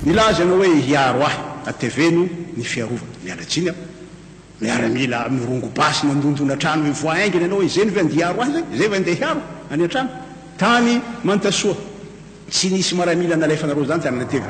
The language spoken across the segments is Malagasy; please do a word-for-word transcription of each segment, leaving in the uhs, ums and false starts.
nilaza anao hoe hiaro ahy ateveno ny fiarovana mialatsiny aho miaramila mirongo basy mandondona trano voainginy anao izay ny ve andiaro ahy zay zay va andeha hiaro any an-trano tany mantasoa tsy nisy maramila nalefanareo zany tany natevy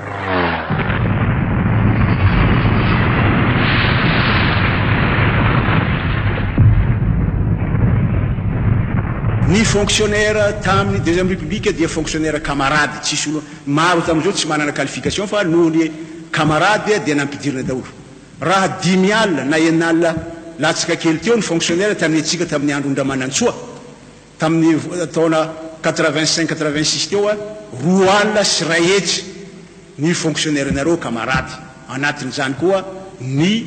ny fonctionnaire tamin'ny deuxième république dia fonctionnaire camarade tsisy olo maro tam'izao tsy manana qualification fa noho ny camarade dia nampidirina daholo raha dimy alina na enina alina latsaka kely teo ny fonctionnaire tamin'ny atsika tamin'ny andro Ndamanantsoa tamin'ny taona quatre-vingt-cinq quatre-vingt-six teo a roa alina sy ray hetsy ny fonctionnaire nareo camarade anatin'izany koa ny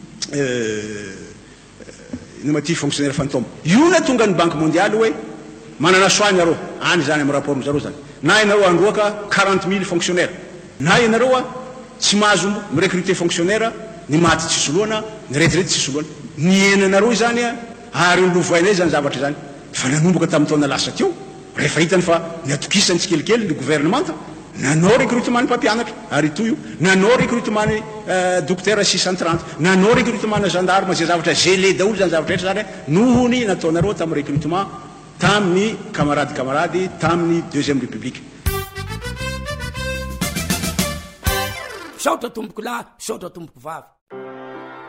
nymaty fonctionnaire fantôme io na tonga ny banque mondiale hoe manana soany areo any zany amin'ny rapport zareo zany na ianareo androaka quarante mille fonctionnaire na ianareo a tsy mahazo mirecruter fonctionnaire ny maty tsisy loana ny retirety tsisy loana ny enanareo zany a ary nylovainay zany zavatra zany fa nanomboka tamin'ny taona lasa teo rehefa hitany fa niatokisany tsikelikely ny gouvernementa nanao recrutement ny mpampianatra ary toy io nanao recrutement ny docteur six cent trente nanao recrutement na gendarme zay zavatra gelé daholo zany zavatra rehetra zany nohony nataonareo tamin'ny recrutement tamin'ny camarade camarade tamin'ny deuxième république saotra tomboko lahy saotra tomboko vavy